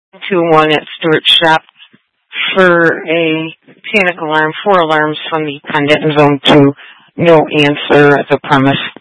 201 at Stewart Shop for a panic alarm, 4 alarms from the Condit in Zone 2. No answer at the premise.